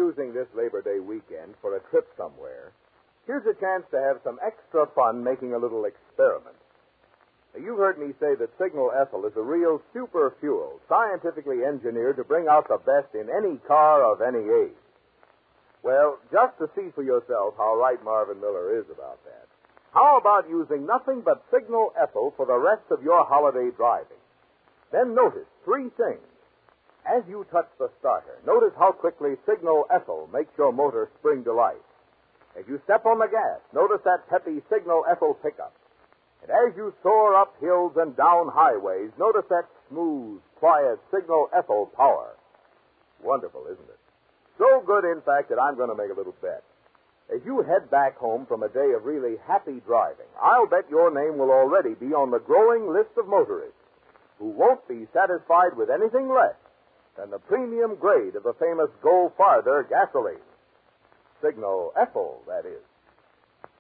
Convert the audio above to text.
choosing this Labor Day weekend for a trip somewhere, here's a chance to have some extra fun making a little experiment. Now, you've heard me say that Signal Ethyl is a real super fuel, scientifically engineered to bring out the best in any car of any age. Well, just to see for yourself how right Marvin Miller is about that, how about using nothing but Signal Ethyl for the rest of your holiday driving? Then notice three things. As you touch the starter, notice how quickly Signal Ethyl makes your motor spring to life. As you step on the gas, notice that peppy Signal Ethyl pickup. And as you soar up hills and down highways, notice that smooth, quiet Signal Ethyl power. Wonderful, isn't it? So good, in fact, that I'm going to make a little bet. As you head back home from a day of really happy driving, I'll bet your name will already be on the growing list of motorists who won't be satisfied with anything less than the premium grade of the famous Go Farther gasoline. Signal Ethyl, that is.